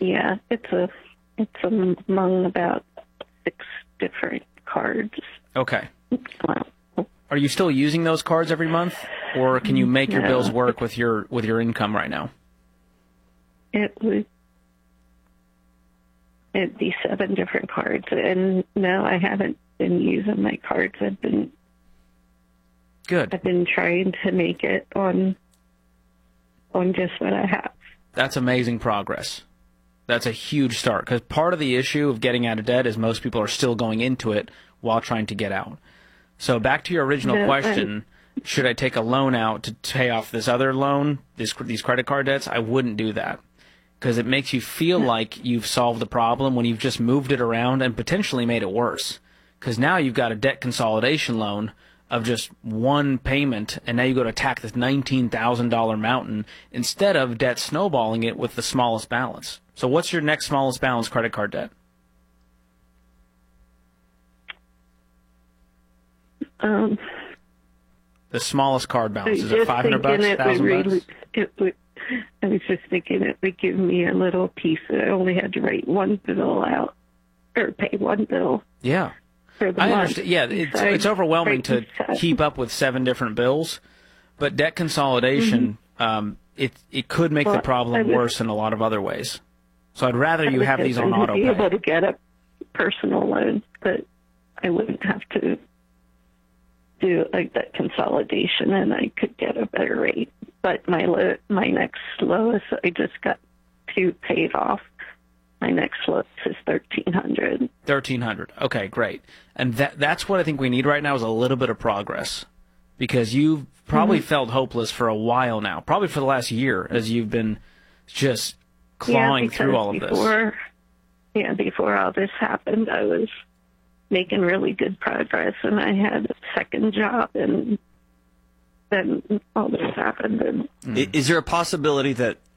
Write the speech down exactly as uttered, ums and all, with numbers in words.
Yeah, it's a it's among about six different cards. Okay. Well, Are you still using those cards every month, or can you make your no. bills work with your with your income right now? It would it'd be seven different cards, and no, I haven't been using my cards. I've been Good. I've been trying to make it on on just what I have. That's amazing progress. That's a huge start, because part of the issue of getting out of debt is most people are still going into it while trying to get out. So back to your original No, question, should I take a loan out to pay off this other loan, this, these credit card debts? I wouldn't do that, because it makes you feel like you've solved the problem when you've just moved it around and potentially made it worse. Because now you've got a debt consolidation loan of just one payment, and now you go to attack this nineteen thousand dollar mountain instead of debt snowballing it with the smallest balance. So what's your next smallest balance credit card debt? Um, The smallest card balance, I is was it five hundred bucks, thinking it would thousand really, bucks? it would, I was just thinking it would give me a little piece. I only had to write one bill out, or pay one bill. Yeah. For the I month. understand. Yeah, it's So I it's overwhelming write to each side. keep up with seven different bills, but debt consolidation, Mm-hmm. um, it it could make Well, the I problem was- worse in a lot of other ways. So I'd rather I you was have these on hoping auto to be able pay. to get a personal loan, but I wouldn't have to do like that consolidation, and I could get a better rate. But my lo- my next lowest, I just got two paid off. My next lowest is thirteen hundred. Thirteen hundred. Okay, great. And that that's what I think we need right now is a little bit of progress, because you've probably Mm-hmm. felt hopeless for a while now, probably for the last year, as you've been just clawing yeah, through all of before, this. Yeah, before all this happened, I was making really good progress, and I had a second job, and then all this happened. And I- Is there a possibility that